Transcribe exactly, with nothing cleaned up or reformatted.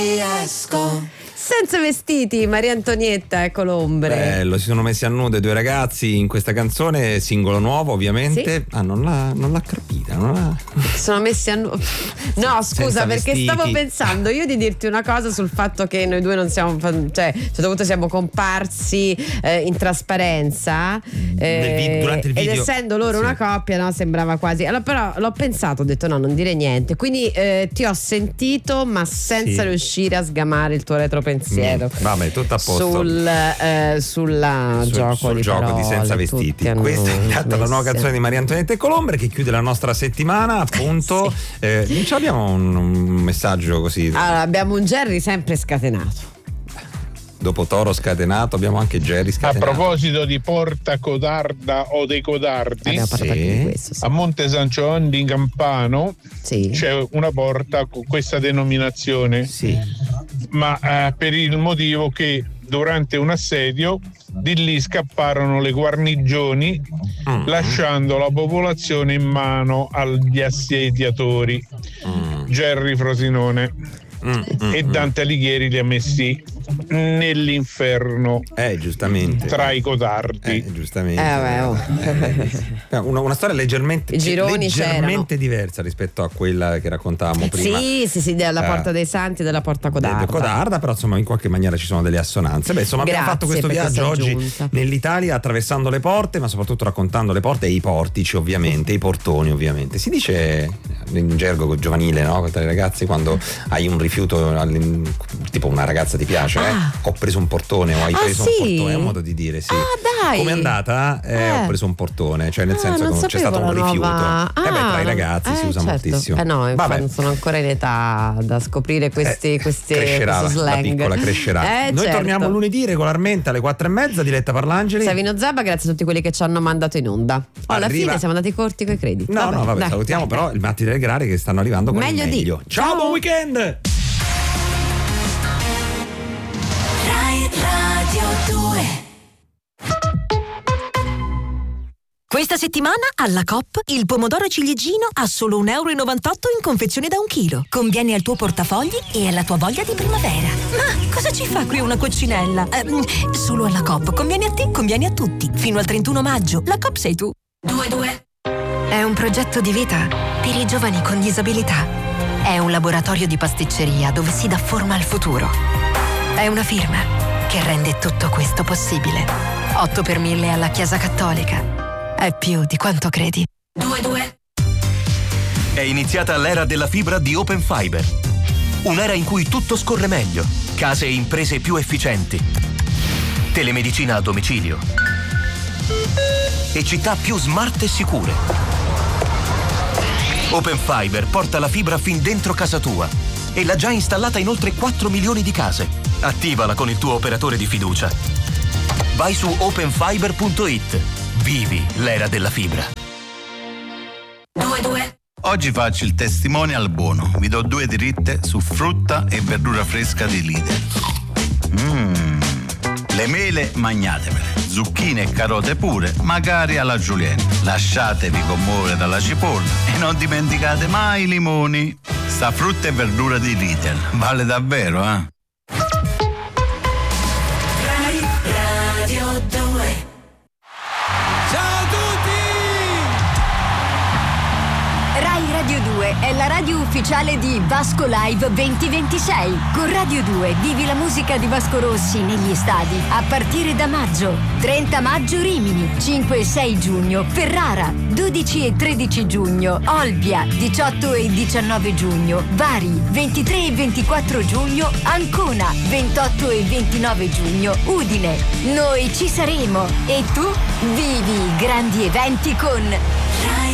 riesco. Senza vestiti, Maria Antonietta e Colombre. Bello, si sono messi a nudo i due ragazzi in questa canzone, singolo nuovo ovviamente. Sì. Ah, non l'ha, non l'ha capita, non l'ha... Sono messi a nudo. No, scusa, Senza perché vestiti. stavo pensando io di dirti una cosa sul fatto che noi due non siamo, cioè, soprattutto siamo comparsi eh, in trasparenza Nel vid- durante il video. ed essendo loro Sì. una coppia, no, sembrava quasi. Allora, però l'ho pensato, ho detto no, non dire niente. Quindi eh, ti ho sentito, ma senza Sì. riuscire a sgamare il tuo retropensiero. Niente, vabbè, tutto a posto. Sul, eh, sulla sul, gioco sul di gioco parole, di Senza tutti Vestiti. hanno Questa è intanto la nuova messo. canzone di Maria Antonietta e Colombre che chiude la nostra settimana, appunto. Sì. Eh, non ce l'abbiamo un, un messaggio così. Allora, abbiamo un Jerry sempre scatenato. Dopo Toro scatenato abbiamo anche Jerry A scatenato. proposito di Porta Codarda o dei Codardi, Abbiamo parlato Sì. anche di questo. Sì. a Monte San Giovanni in Campano Sì. c'è una porta con questa denominazione, Sì. ma eh, per il motivo che durante un assedio di lì scapparono le guarnigioni, Mm. lasciando la popolazione in mano agli assediatori. Mm. Jerry Frosinone Mm, mm, e mm. Dante Alighieri li ha messi nell'inferno Eh, giustamente. tra i codardi. Eh, giustamente. Eh, vabbè, oh. Eh, una, una storia leggermente, I gironi leggermente diversa rispetto a quella che raccontavamo prima. Sì, sì, sì, della Eh. Porta dei Santi e della Porta Codarda. Codarda, però insomma in qualche maniera ci sono delle assonanze. Beh, insomma, abbiamo Grazie fatto questo per viaggio questa oggi aggiunta. nell'Italia attraversando le porte, ma soprattutto raccontando le porte e i portici, ovviamente, i portoni, ovviamente. Si dice in gergo giovanile, no? Tra i ragazzi, quando hai un rifiuto, all'in- tipo una ragazza ti piace, eh? Ah. Ho preso un portone o hai Ah, preso sì? un portone, è un modo di dire, sì. Ah, dai. Come è andata? Eh, Eh. Ho preso un portone, cioè nel Ah, senso non che c'è sapevo stato un la rifiuto. nuova- eh beh, tra Ah, i ragazzi eh, si usa certo. moltissimo. Eh no, Vabbè. non sono ancora in età da scoprire questi, Eh, questi crescerà, questo la, la slang. piccola crescerà. Eh, Noi certo. torniamo lunedì regolarmente alle quattro e mezza, diretta Parlangeli. Savino Zabba, grazie a tutti quelli che ci hanno mandato in onda. Oh, alla Arriva- fine siamo andati corti coi crediti. No, no, vabbè, dai, salutiamo dai, però dai. il Matti delle Grare che stanno arrivando con Meglio il di- meglio. Ciao, Ciao. buon weekend! Rai Radio due. Questa settimana alla Coop il pomodoro ciliegino a solo un euro e novantotto in confezione da un chilo. Conviene al tuo portafogli e alla tua voglia di primavera. Ma cosa ci fa qui una coccinella? Ehm, solo alla Coop. Conviene a te, conviene a tutti. Fino al trentuno maggio. La Coop sei tu. due due. È un progetto di vita per i giovani con disabilità. È un laboratorio di pasticceria dove si dà forma al futuro. È una firma che rende tutto questo possibile. otto per mille alla Chiesa Cattolica. È più di quanto credi. due due. È iniziata l'era della fibra di Open Fiber. Un'era in cui tutto scorre meglio, case e imprese più efficienti, telemedicina a domicilio e città più smart e sicure. Open Fiber porta la fibra fin dentro casa tua e l'ha già installata in oltre quattro milioni di case. Attivala con il tuo operatore di fiducia. Vai su open fiber punto it. Vivi l'era della fibra. due due. Oggi faccio il testimonial buono. Vi do due dritte su frutta e verdura fresca di Lidl. Mmm. Le mele magnatevele, zucchine e carote pure, magari alla julienne. Lasciatevi commuovere dalla cipolla e non dimenticate mai i limoni. Sta frutta e verdura di Lidl vale davvero, eh? Rai Radio due. Ciao a tutti! Rai Radio due è la radio ufficiale di Vasco Live duemilaventisei. Con Radio due vivi la musica di Vasco Rossi negli stadi a partire da maggio. trenta maggio Rimini, cinque e sei giugno Ferrara, dodici e tredici giugno Olbia, diciotto e diciannove giugno Bari, ventitré e ventiquattro giugno Ancona, ventotto e ventinove giugno Udine. Noi ci saremo e tu vivi i grandi eventi con Rai